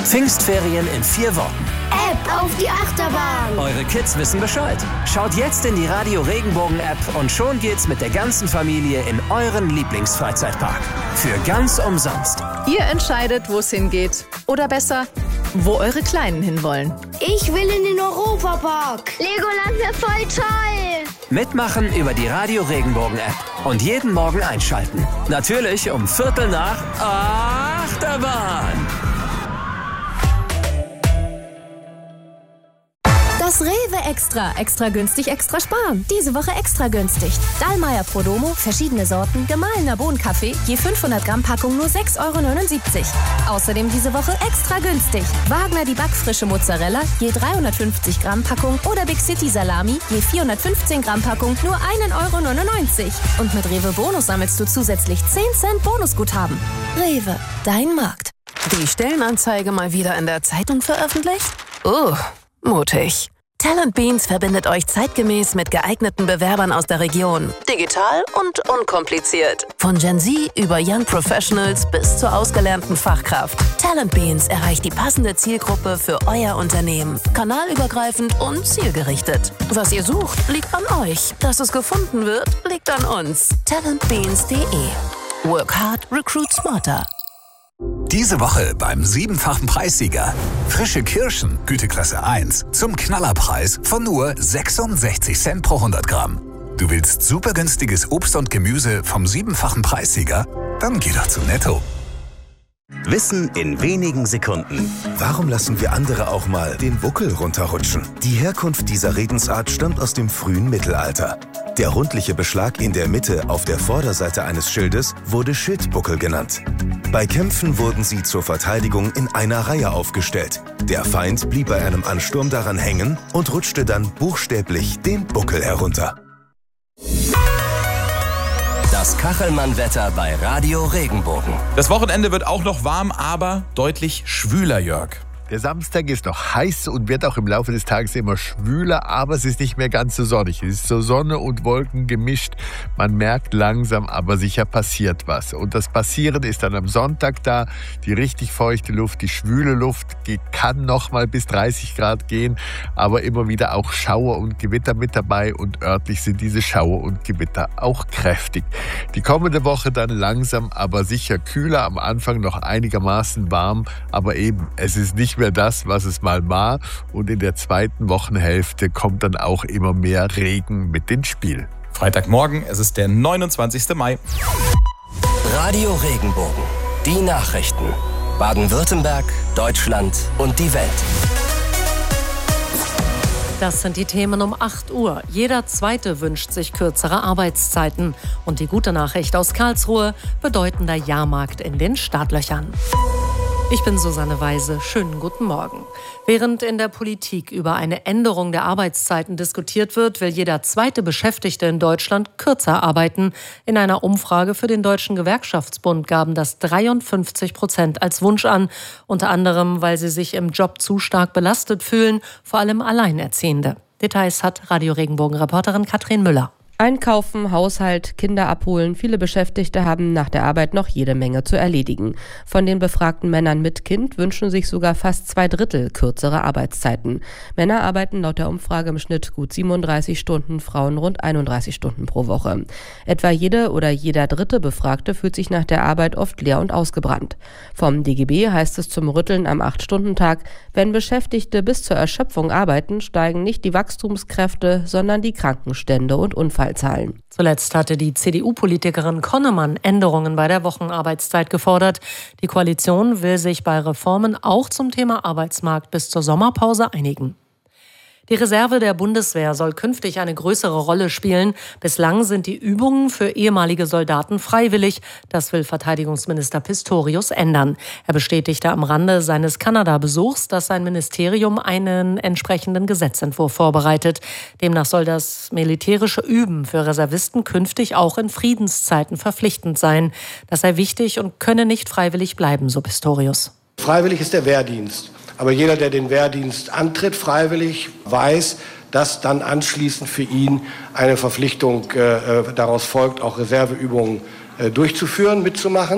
Pfingstferien in 4 Wochen. App auf die Achterbahn. Eure Kids wissen Bescheid. Schaut jetzt in die Radio Regenbogen App und schon geht's mit der ganzen Familie in euren Lieblingsfreizeitpark. Für ganz umsonst. Ihr entscheidet, wo es hingeht. Oder besser, wo eure Kleinen hinwollen. Ich will in den Europapark. Legoland wäre voll toll. Mitmachen über die Radio Regenbogen App und jeden Morgen einschalten. Natürlich um 7:15 Achterbahn. Das Rewe Extra. Extra günstig, extra sparen. Diese Woche extra günstig. Dallmayr Prodomo, verschiedene Sorten, gemahlener Bohnenkaffee, je 500 Gramm Packung nur 6,79 €. Außerdem diese Woche extra günstig. Wagner die backfrische Mozzarella, je 350 Gramm Packung oder Big City Salami, je 415 Gramm Packung nur 1,99 €. Und mit Rewe Bonus sammelst du zusätzlich 10 Cent Bonusguthaben. Rewe, dein Markt. Die Stellenanzeige mal wieder in der Zeitung veröffentlicht? Mutig. Talent Beans verbindet euch zeitgemäß mit geeigneten Bewerbern aus der Region. Digital und unkompliziert. Von Gen Z über Young Professionals bis zur ausgelernten Fachkraft. Talent Beans erreicht die passende Zielgruppe für euer Unternehmen. Kanalübergreifend und zielgerichtet. Was ihr sucht, liegt an euch. Dass es gefunden wird, liegt an uns. Talentbeans.de. Work hard, recruit smarter. Diese Woche beim 7-fachen Preissieger. Frische Kirschen, Güteklasse 1, zum Knallerpreis von nur 66 Cent pro 100 Gramm. Du willst super günstiges Obst und Gemüse vom 7-fachen Preissieger? Dann geh doch zu Netto. Wissen in wenigen Sekunden. Warum lassen wir andere auch mal den Buckel runterrutschen? Die Herkunft dieser Redensart stammt aus dem frühen Mittelalter. Der rundliche Beschlag in der Mitte auf der Vorderseite eines Schildes wurde Schildbuckel genannt. Bei Kämpfen wurden sie zur Verteidigung in einer Reihe aufgestellt. Der Feind blieb bei einem Ansturm daran hängen und rutschte dann buchstäblich den Buckel herunter. Das Kachelmann-Wetter bei Radio Regenbogen. Das Wochenende wird auch noch warm, aber deutlich schwüler, Jörg. Der Samstag ist noch heiß und wird auch im Laufe des Tages immer schwüler, aber es ist nicht mehr ganz so sonnig. Es ist so Sonne und Wolken gemischt. Man merkt langsam, aber sicher passiert was. Und das Passieren ist dann am Sonntag da. Die richtig feuchte Luft, die schwüle Luft, die kann noch mal bis 30 Grad gehen, aber immer wieder auch Schauer und Gewitter mit dabei und örtlich sind diese Schauer und Gewitter auch kräftig. Die kommende Woche dann langsam, aber sicher kühler, am Anfang noch einigermaßen warm, aber eben, es ist nicht mehr das, was es mal war. Und in der zweiten Wochenhälfte kommt dann auch immer mehr Regen mit ins Spiel. Freitagmorgen, es ist der 29. Mai. Radio Regenbogen. Die Nachrichten. Baden-Württemberg, Deutschland und die Welt. Das sind die Themen um 8 Uhr. Jeder Zweite wünscht sich kürzere Arbeitszeiten. Und die gute Nachricht aus Karlsruhe: bedeutender Jahrmarkt in den Startlöchern. Ich bin Susanne Weise. Schönen guten Morgen. Während in der Politik über eine Änderung der Arbeitszeiten diskutiert wird, will jeder zweite Beschäftigte in Deutschland kürzer arbeiten. In einer Umfrage für den Deutschen Gewerkschaftsbund gaben das 53% als Wunsch an. Unter anderem, weil sie sich im Job zu stark belastet fühlen, vor allem Alleinerziehende. Details hat Radio Regenbogen-Reporterin Katrin Müller. Einkaufen, Haushalt, Kinder abholen. Viele Beschäftigte haben nach der Arbeit noch jede Menge zu erledigen. Von den befragten Männern mit Kind wünschen sich sogar fast 2/3 kürzere Arbeitszeiten. Männer arbeiten laut der Umfrage im Schnitt gut 37 Stunden, Frauen rund 31 Stunden pro Woche. Etwa jede oder jeder dritte Befragte fühlt sich nach der Arbeit oft leer und ausgebrannt. Vom DGB heißt es zum Rütteln am 8-Stunden-Tag: Wenn Beschäftigte bis zur Erschöpfung arbeiten, steigen nicht die Wachstumskräfte, sondern die Krankenstände und Unfallzahlen. Zuletzt hatte die CDU-Politikerin Konnemann Änderungen bei der Wochenarbeitszeit gefordert. Die Koalition will sich bei Reformen auch zum Thema Arbeitsmarkt bis zur Sommerpause einigen. Die Reserve der Bundeswehr soll künftig eine größere Rolle spielen. Bislang sind die Übungen für ehemalige Soldaten freiwillig. Das will Verteidigungsminister Pistorius ändern. Er bestätigte am Rande seines Kanada-Besuchs, dass sein Ministerium einen entsprechenden Gesetzentwurf vorbereitet. Demnach soll das militärische Üben für Reservisten künftig auch in Friedenszeiten verpflichtend sein. Das sei wichtig und könne nicht freiwillig bleiben, so Pistorius. Freiwillig ist der Wehrdienst. Aber jeder, der den Wehrdienst antritt, freiwillig, weiß, dass dann anschließend für ihn eine Verpflichtung daraus folgt, auch Reserveübungen durchzuführen, mitzumachen.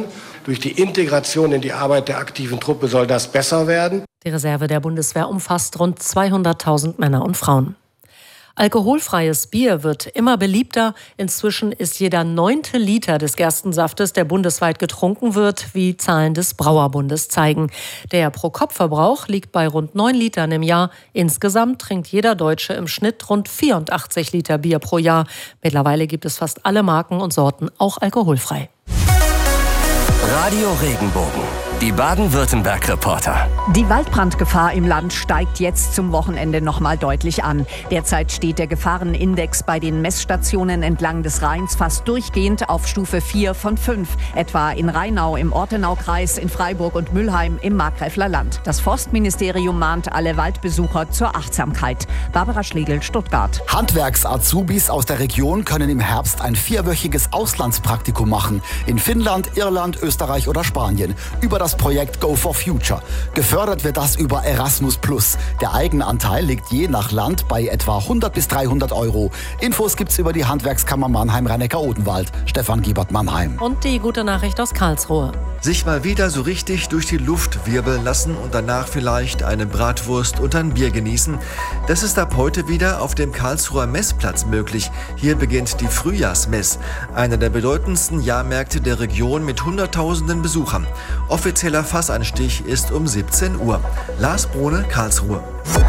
Durch die Integration in die Arbeit der aktiven Truppe soll das besser werden. Die Reserve der Bundeswehr umfasst rund 200.000 Männer und Frauen. Alkoholfreies Bier wird immer beliebter. Inzwischen ist jeder 9. Liter des Gerstensaftes, der bundesweit getrunken wird, wie Zahlen des Brauerbundes zeigen. Der Pro-Kopf-Verbrauch liegt bei rund 9 Litern im Jahr. Insgesamt trinkt jeder Deutsche im Schnitt rund 84 Liter Bier pro Jahr. Mittlerweile gibt es fast alle Marken und Sorten auch alkoholfrei. Radio Regenbogen, die Baden-Württemberg-Reporter. Die Waldbrandgefahr im Land steigt jetzt zum Wochenende noch mal deutlich an. Derzeit steht der Gefahrenindex bei den Messstationen entlang des Rheins fast durchgehend auf Stufe 4 von 5. Etwa in Rheinau im Ortenaukreis, in Freiburg und Mülheim im Markgräfler Land. Das Forstministerium mahnt alle Waldbesucher zur Achtsamkeit. Barbara Schlegel, Stuttgart. Handwerks-Azubis aus der Region können im Herbst ein 4-wöchiges Auslandspraktikum machen. In Finnland, Irland, Österreich oder Spanien. Über das Projekt Go for Future. Gefördert wird das über Erasmus+. Der Eigenanteil liegt je nach Land bei etwa 100 bis 300 Euro. Infos gibt's über die Handwerkskammer Mannheim-Rhein-Neckar-Odenwald. Stefan Giebert, Mannheim. Und die gute Nachricht aus Karlsruhe. Sich mal wieder so richtig durch die Luft wirbeln lassen und danach vielleicht eine Bratwurst und ein Bier genießen. Das ist ab heute wieder auf dem Karlsruher Messplatz möglich. Hier beginnt die Frühjahrsmess, einer der bedeutendsten Jahrmärkte der Region mit Hunderttausenden Besuchern. Offizieller Fassanstich ist um 17 Uhr. Lars Brohne, Karlsruhe.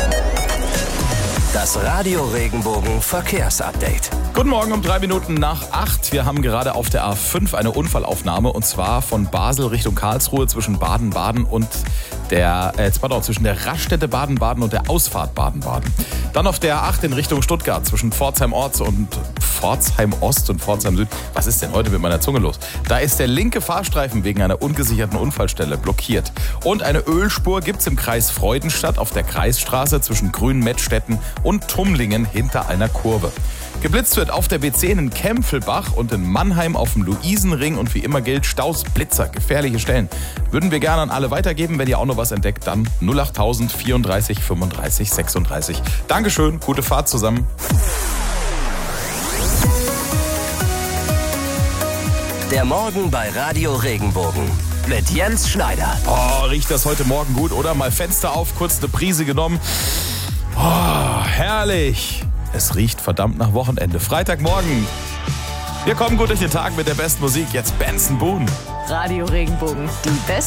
Das Radio Regenbogen Verkehrsupdate. Guten Morgen um 3 Minuten nach 8. Wir haben gerade auf der A5 eine Unfallaufnahme und zwar von Basel Richtung Karlsruhe zwischen Baden-Baden und zwischen der Raststätte Baden-Baden und der Ausfahrt Baden-Baden. Dann auf der A8 in Richtung Stuttgart zwischen Pforzheim-Ost und Pforzheim-Süd. Was ist denn heute mit meiner Zunge los? Da ist der linke Fahrstreifen wegen einer ungesicherten Unfallstelle blockiert. Und eine Ölspur gibt's im Kreis Freudenstadt auf der Kreisstraße zwischen Grünmettstetten und Tumlingen hinter einer Kurve. Geblitzt wird auf der B10 in Kempfelbach und in Mannheim auf dem Luisenring und wie immer gilt Staus, Blitzer, gefährliche Stellen. Würden wir gerne an alle weitergeben. Wenn ihr auch noch was entdeckt, dann 08000 34 35 36. Dankeschön, gute Fahrt zusammen. Der Morgen bei Radio Regenbogen mit Jens Schneider. Oh, riecht das heute Morgen gut, oder? Mal Fenster auf, kurz eine Prise genommen. Oh, herrlich. Es riecht verdammt nach Wochenende. Freitagmorgen. Wir kommen gut durch den Tag mit der besten Musik. Jetzt Benson Boone. Radio Regenbogen, die beste